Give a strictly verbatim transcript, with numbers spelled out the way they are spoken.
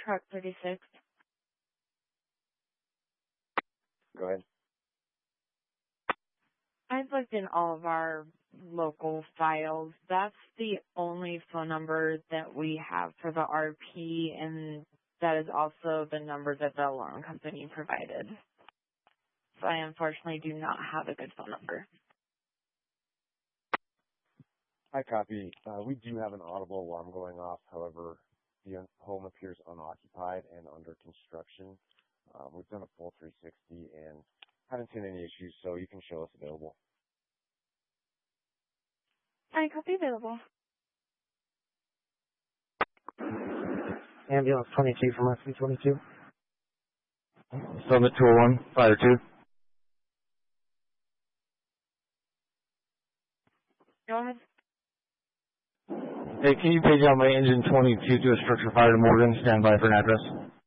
Truck thirty-six. Go ahead. I've looked in all of our local files. That's the only phone number that we have for the R P, and that is also the number that the alarm company provided. So I unfortunately do not have a good phone number. I copy. Uh, we do have an audible alarm going off. However, the home appears unoccupied and under construction. Um, we've done a full three sixty and haven't seen any issues, so you can show us available. I copy available. Ambulance twenty-two from S C twenty-two. Summit two oh one, Fire two. Go ahead. Hey, can you page out my engine twenty-two to a structure fire to Morgan? Stand by for an address.